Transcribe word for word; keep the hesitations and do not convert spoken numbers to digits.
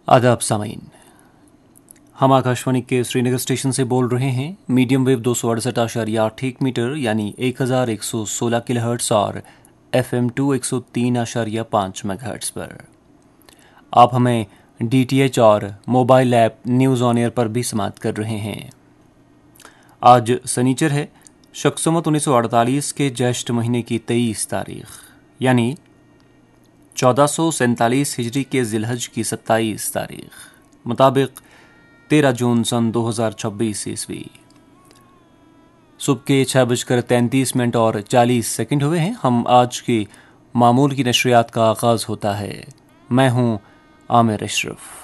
आदाब सामीन, हम आकाशवाणी के श्रीनगर स्टेशन से बोल रहे हैं। मीडियम वेव दो सौ अड़सठ आशारिया आठ एक मीटर यानी एक हज़ार एक सौ सोलह किलोहर्ट्ज़ और एफ एम टू एक सौ तीन आशारिया पाँच मेगाहर्ट्ज़ पर। आप हमें डी टी एच और mobile app news on air पर भी समाप्त कर रहे हैं। आज सनीचर है, शख्समत उन्नीस सौ अड़तालीस के ज्येष्ठ महीने की तेईस तारीख यानी चौदह सौ सैंतालीस हिजरी के जिलहज की सत्ताईस तारीख मुताबिक तेरह जून सन दो हज़ार छब्बीस ईस्वी। सुबह के छः बजकर तैंतीस मिनट और चालीस सेकंड हुए हैं। हम आज की मामूल की नशरियात का आगाज़ होता है। मैं हूँ आमिर अशरफ।